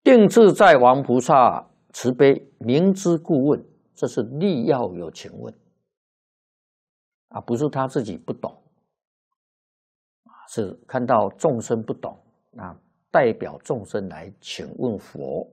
定自在王菩萨慈悲，明知故问，这是力要有请问啊，不是他自己不懂，是看到众生不懂，那代表众生来请问佛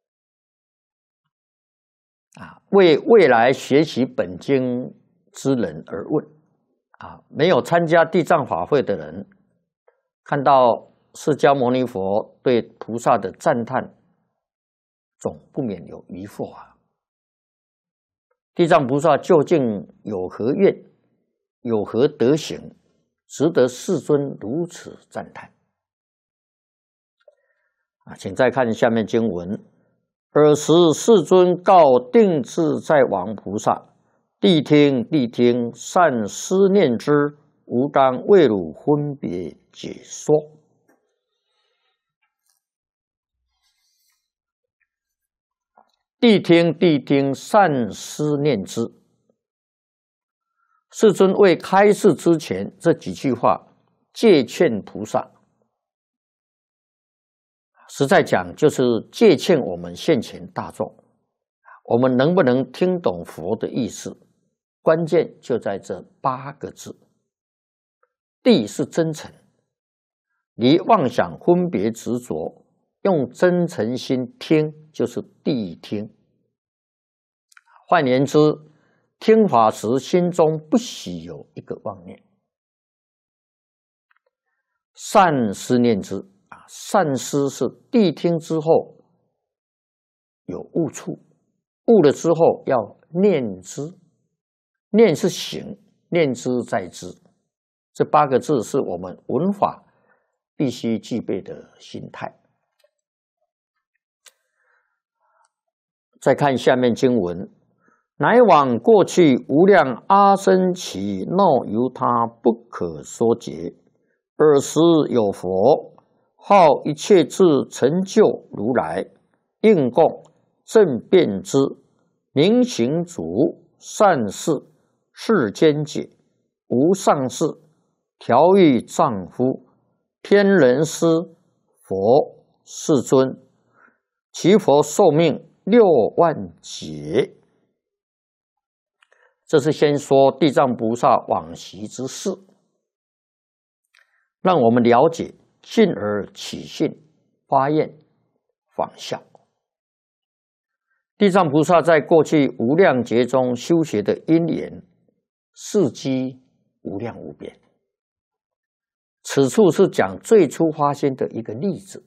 啊，为未来学习本经之人而问啊，没有参加地藏法会的人，看到释迦牟尼佛对菩萨的赞叹，总不免有疑惑啊。地藏菩萨究竟有何愿，有何德行，值得世尊如此赞叹啊？请再看下面经文：尔时世尊告定自在王菩萨：谛听，谛听，善思念之，吾当为汝分别解说。谛听，谛听，善思念之。世尊未开示之前，这几句话戒劝菩萨，实在讲就是戒劝我们现前大众，我们能不能听懂佛的意思，关键就在这8个字。谛是真诚，离妄想分别执着，用真诚心听，就是谛听。换言之，听法时心中不许有一个妄念。善思念之啊，善思是谛听之后有悟处，悟了之后要念之，念是行，念之在之。这8个字是我们闻法必须具备的心态。再看下面经文：乃往过去无量阿僧祇那由他不可说解。尔时有佛号一切智成就如来，应供正遍知，明行足，善事，世间解，无上士，调御丈夫，天人师，佛世尊。其佛寿命6万劫。这是先说地藏菩萨往昔之事，让我们了解信而起信，发愿仿效。地藏菩萨在过去无量劫中修学的因缘，事迹无量无边。此处是讲最初发心的一个例子。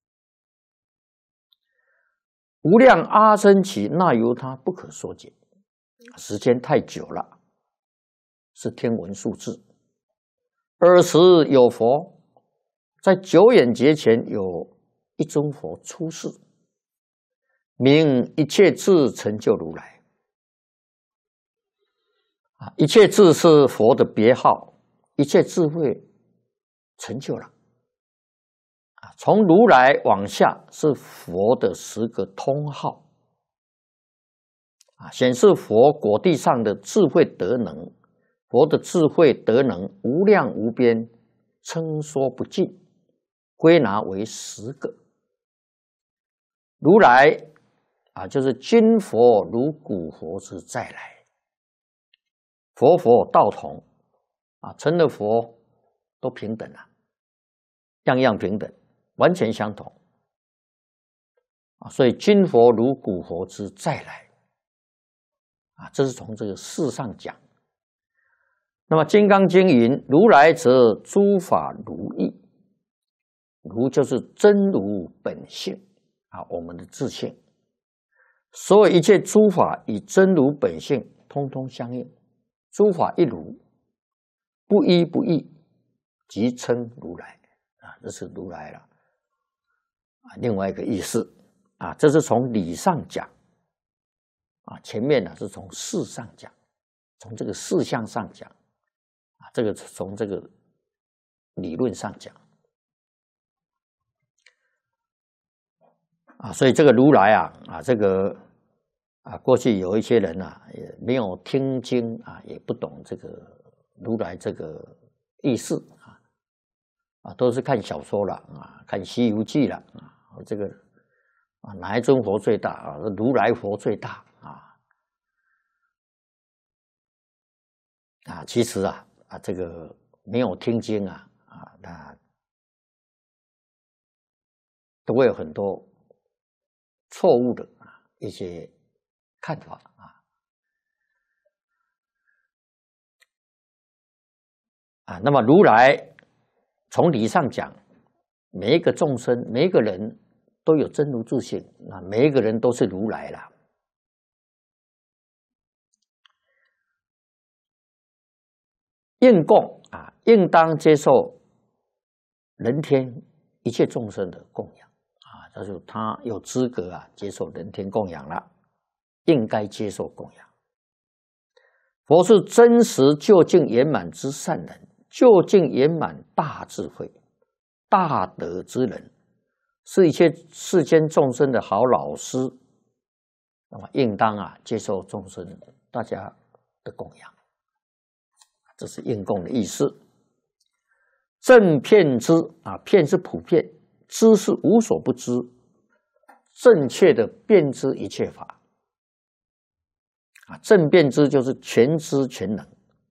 无量阿僧祇那由他不可说解，时间太久了，是天文数字。尔时有佛，在久远劫前有一尊佛出世，名一切智成就如来。一切智是佛的别号，一切智慧成就了。从如来往下是佛的10个通号，显示佛果地上的智慧德能。佛的智慧德能无量无边，称说不尽，归纳为10个。如来就是今佛如古佛之再来，佛佛道同成了佛都平等了，样样平等，完全相同所以今佛如古佛之再来这是从这个事上讲。那么《金刚经》云：如来则诸法如意，如就是真如本性我们的自性。所有一切诸法与真如本性通通相应，诸法一如，不一不异，即称如来这是如来了另外一个意思这是从理上讲前面是从事上讲，从这个事项上讲这个从这个理论上讲所以这个如来这个过去有一些人也没有听经也不懂这个如来这个意思都是看小说了看《西游记》了这个啊，哪一尊佛最大啊？如来佛最大啊！啊，其实这个没有听经那都会有很多错误的一些看法那么如来从理上讲，每一个众生，每一个人都有真如自性，每一个人都是如来了。应供应当接受人天一切众生的供养就是他有资格接受人天供养了，应该接受供养。佛是真实究竟圆满之善人，究竟圆满大智慧、大德之人，是一切世间众生的好老师，那么应当接受众生大家的供养，这是应供的意思。正遍知遍是普遍，知是无所不知，正确的遍知一切法正遍知就是全知全能。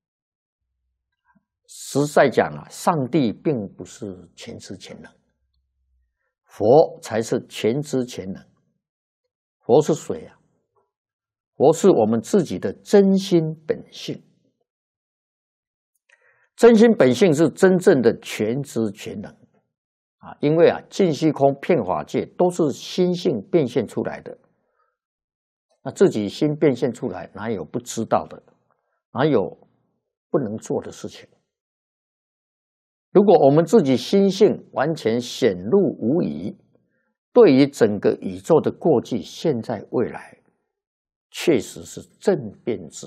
实在讲上帝并不是全知全能，佛才是全知全能。佛是谁佛是我们自己的真心本性。真心本性是真正的全知全能因为尽虚空遍法界都是心性变现出来的，那自己心变现出来，哪有不知道的，哪有不能做的事情？如果我们自己心性完全显露无疑，对于整个宇宙的过去、现在、未来，确实是正遍知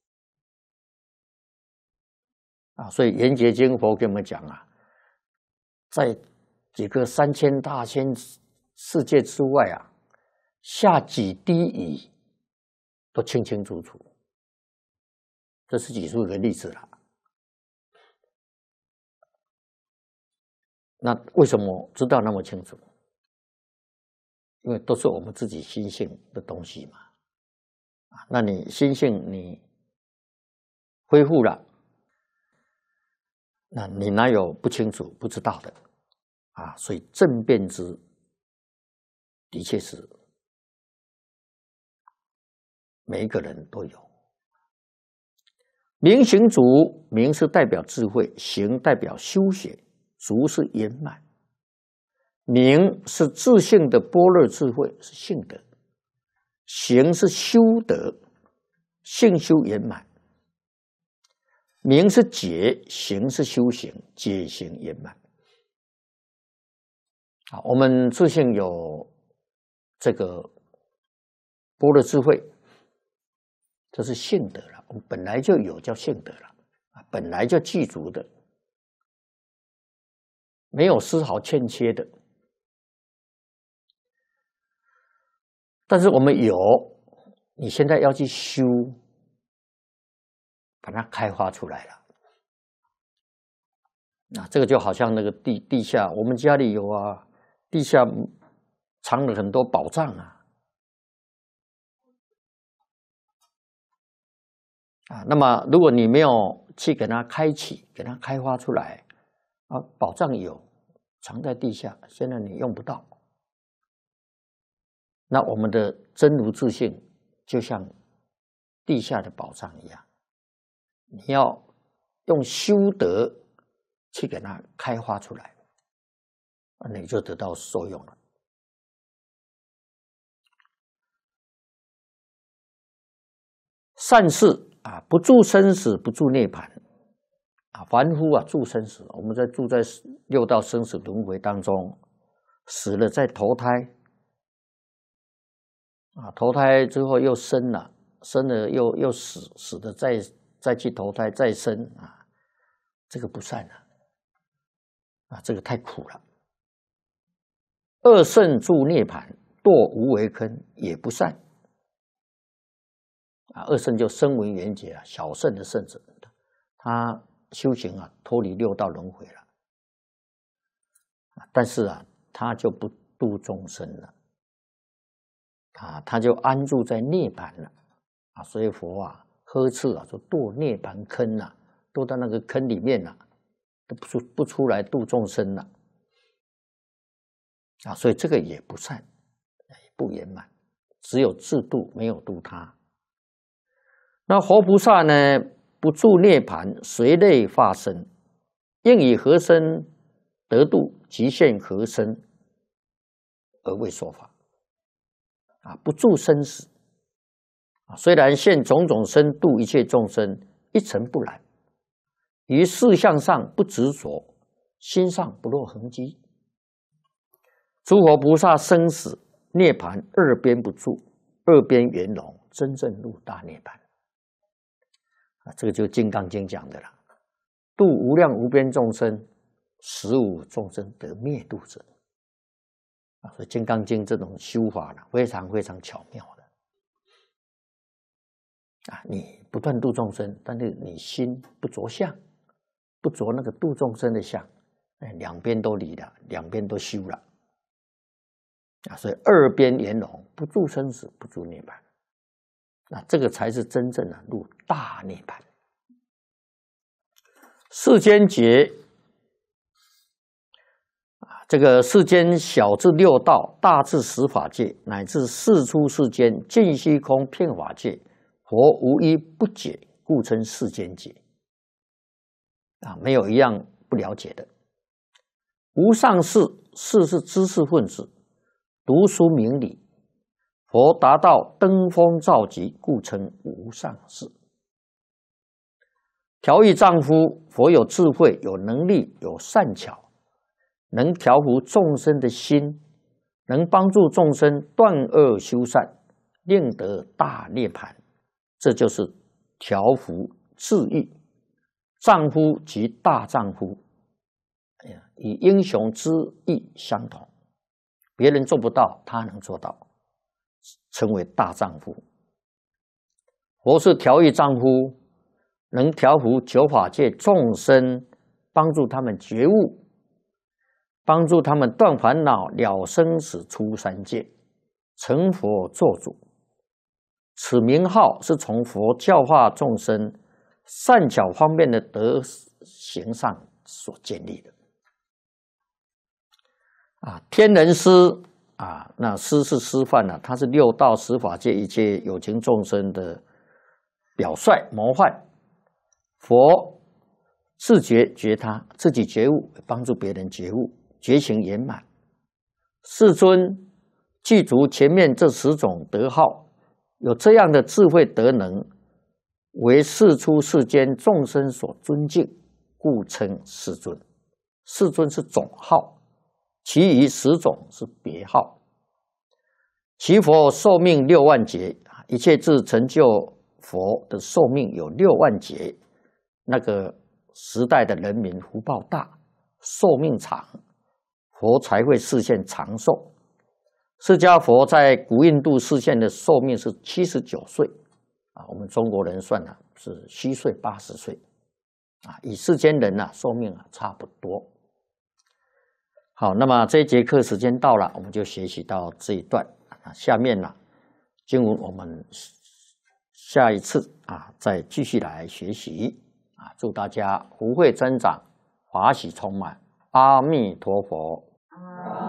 所以《圆觉经》佛给我们讲在几个3000大千世界之外下几滴雨都清清楚楚。这是举出一个例子了。那为什么知道那么清楚？因为都是我们自己心性的东西嘛。那你心性你恢复了，那你哪有不清楚不知道的所以正遍知的确是每一个人都有。明行足，明是代表智慧，行代表修学，足是圆满。明是自性的般若智慧，是性德；行是修德，性修圆满。明是解，行是修行，解行圆满。我们自性有这个般若智慧，这是性德了，我们本来就有，叫性德了本来就具足的，没有丝毫欠缺的。但是我们有，你现在要去修，把它开发出来了。这个就好像那个地下，我们家里有地下藏了很多宝藏那么如果你没有去给它开启，给它开发出来宝藏有藏在地下，现在你用不到。那我们的真如自性就像地下的宝藏一样，你要用修德去给它开发出来，你就得到受用了。善事不住生死，不住涅槃凡夫住生死，我们住在六道生死轮回当中，死了再投胎投胎之后又生了，生了又死，死了再去投胎再生这个不善这个太苦了。恶圣住涅槃，堕无为坑，也不善恶圣就声闻缘觉小圣的圣者，他修行脱离六道轮回了，但是他就不度众生了啊，他就安住在涅槃了啊，所以佛啊呵斥啊，说堕涅槃坑啊，堕到那个坑里面了，都不出来度众生了啊，所以这个也不善，也不圆满，只有自度，没有度他。那活菩萨呢，不住涅槃，随类化身，应以何身得度，即现何身而为说法啊，不住生死啊，虽然现种种身度一切众生，一尘不染，于事相上不执着，心上不落痕迹。诸佛菩萨生死涅槃二边不住，二边圆融，真正入大涅槃啊，这个就是《金刚经》讲的了。度无量无边众生，使无众生得灭度者啊，所以《金刚经》这种修法呢，非常非常巧妙的啊。你不断度众生，但是你心不着相，不着那个度众生的相，两边都离了，两边都修了啊。所以二边圆融，不住生死，不住涅槃，那这个才是真正的入大涅槃。世间劫啊，这个世间小至六道，大至十法界，乃至世出世间尽虚空遍法界，佛无一不解，故称世间劫啊，没有一样不了解的。无上士，士是知识分子，读书明理，佛达到登峰造极，故称无上士。调御丈夫，佛有智慧，有能力，有善巧，能调伏众生的心，能帮助众生断恶修善，令得大涅槃。这就是调伏治愈。丈夫即大丈夫，与英雄之意相同，别人做不到，他能做到，称为大丈夫。佛是调御丈夫，能调伏九法界众生，帮助他们觉悟，帮助他们断烦恼，了生死，出三界，成佛做主。此名号是从佛教化众生善巧方面的德行上所建立的啊。天人师啊，那师是师范啊，他是六道十法界一切有情众生的表率模范。佛自觉觉他，自己觉悟，帮助别人觉悟，觉醒圆满。世尊具足前面这10种德号，有这样的智慧德能，为世出世间众生所尊敬，故称世尊。世尊是总号，其余10种是别号。其佛寿命6万劫，一切智成就佛的寿命有6万劫。那个时代的人民福报大，寿命长，佛才会示现长寿。释迦佛在古印度示现的寿命是79岁啊，我们中国人算啊是虚岁80岁啊，与世间人啊寿命啊差不多。好，那么这一节课时间到了，我们就学习到这一段。下面呢，经文我们下一次啊再继续来学习啊，祝大家福慧增长，法喜充满，阿弥陀佛。